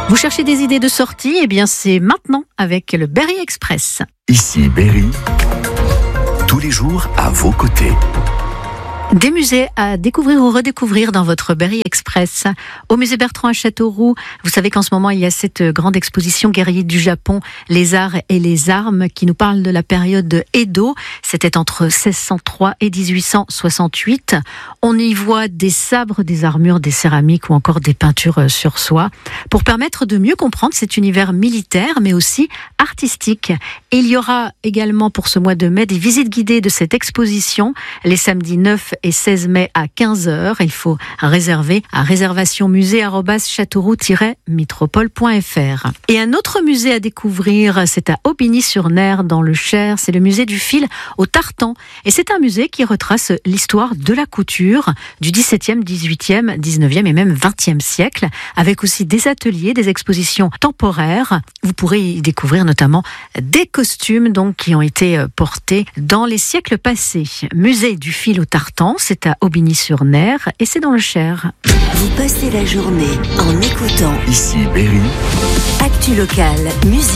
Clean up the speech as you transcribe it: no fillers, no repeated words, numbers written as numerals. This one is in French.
Vous cherchez des idées de sortie? Eh bien, c'est maintenant avec le Berry Express. Ici Berry, tous les jours à vos côtés. Des musées à découvrir ou redécouvrir dans votre Berry Express. Au musée Bertrand à Châteauroux, vous savez qu'en ce moment, il y a cette grande exposition guerrier du Japon, les arts et les armes, qui nous parle de la période Edo. C'était entre 1603 et 1868. On y voit des sabres, des armures, des céramiques ou encore des peintures sur soie. Pour permettre de mieux comprendre cet univers militaire, mais aussi artistique. Et il y aura également pour ce mois de mai des visites guidées de cette exposition, les samedis 9 et 16 mai à 15h. Il faut réserver à réservationmusée@châteauroux-métropole.fr. Et un autre musée à découvrir, c'est à Aubigny-sur-Ner dans le Cher. C'est le musée du fil au tartan. Et c'est un musée qui retrace l'histoire de la couture du 17e, 18e, 19e et même 20e siècle, avec aussi des ateliers, des expositions temporaires. Vous pourrez y découvrir notamment des costumes donc, qui ont été portés dans les siècles passés. Musée du fil au tartan, c'est à Aubigny-sur-Ner et c'est dans le Cher. Vous passez la journée en écoutant Ici Berry, Actu Local, musique.